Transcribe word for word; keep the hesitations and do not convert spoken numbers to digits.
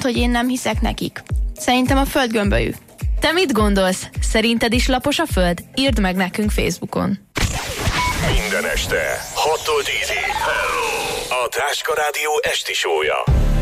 hogy én nem hiszek nekik. Szerintem a föld gömbölyű. Te mit gondolsz? Szerinted is lapos a föld? Írd meg nekünk Facebookon. Minden este hattól tízig a Táska Rádió esti show-ja.